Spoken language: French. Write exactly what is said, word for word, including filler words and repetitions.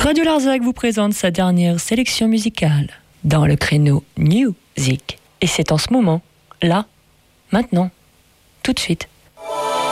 Radio Larzac vous présente sa dernière sélection musicale dans le créneau New Music. Et c'est en ce moment, là, maintenant, tout de suite.